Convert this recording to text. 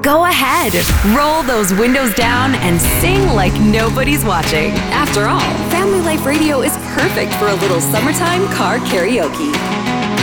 Go ahead, roll those windows down and sing like nobody's watching. After all, Family Life Radio is perfect for a little summertime car karaoke.